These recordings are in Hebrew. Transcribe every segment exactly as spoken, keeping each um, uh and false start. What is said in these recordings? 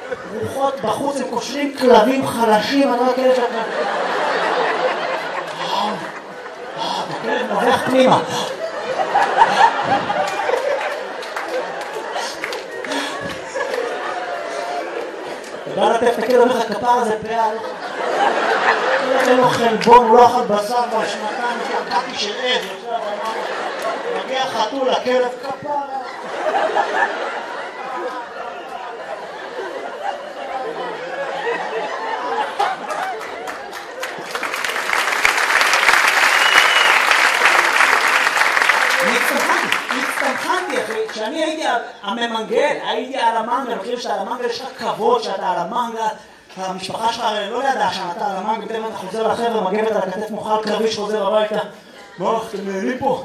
רוחות בחוץ, הם קושרים כלבים חלשים, אני לא הכלב שלכם. וואו, וואו, הכלב נובח פנימה. אתה בא לטף את הכלב, אומר לך כפר הזה פעל. אין לו חלבון, הוא לא אכל בשר כבר שנתיים, יש לו קקי של עז, מגיע חתול, הכלב כפר. הצטמחנתי אחי, כשאני הייתי הממנגל, הייתי על המנגל, אני חושב שאתה על המנגל, יש לך כבוד שאתה על המנגל, המשפחה שלך לא ידעה שאתה על המנגל, בטח אתה חוזר לחבר'ה, מגבת על הכתף מוכל קרבי שחוזר הביתה. מה, אתם נהנים פה?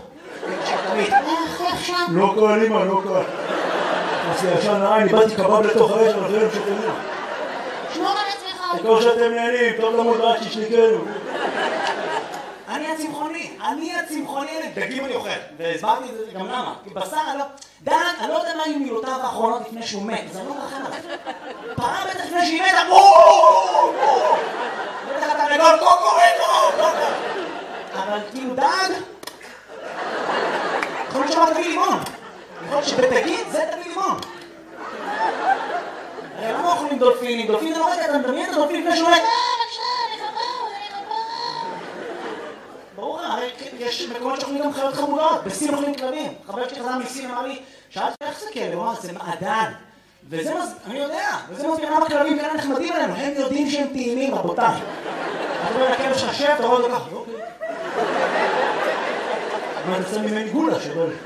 לא קל, אמא, לא קל. עשי ישן נעי, אני באתי קבב לתוך האש, אבל זה לא משתנים. שמור על עצמך. כמו שאתם נהנים, טוב למוד רק שישניקנו. אני הצמחוני, אני הצמחוני, דגים אני אוכל, והסברתי את זה גם למה, כי בשר אני לא, דג, אני לא יודע מה היו מילותיו האחרונות לפני שהוא מת, אז אני לא מרחם עליו. פרה בטח לפני שהיא מתה, בואו! בטח אתה רגול, קוקוריקו, קוקו! אבל כאילו דג, יכול להיות שמה תביא לימון, יכול להיות שבתגיד זה תביא לימון. הרי למה אוכלים דולפינים? דולפינים זה לא רגע, אתה מדמיין את הדולפין לפני שהוא מת. ברור, הרי יש מקומות שאוכלים גם חיות חמודות, בסין אוכלים כלבים. חבר שלי חזר מסין, אמר לי, שאלתי איך זה כלב? הוא אמר, זה מעדן. וזה, אני יודע, וזה מסביר למה כלבים כאלה נחמדים עלינו, הם יודעים שהם טעימים, רבותיי. אתה אומר לכלב שלך שב, אתה רואה אותו ככה, אוקיי. אבל אתה שם ממני גולה שבא לי.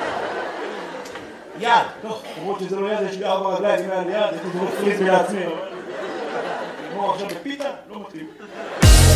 יד, טוב, למרות שזה לא יד, יש לי ארבע רגליים מעל יד, הייתי זה לא פריז לעצמי, אבל... נגמור עכשיו בפיתה, לא מתאים.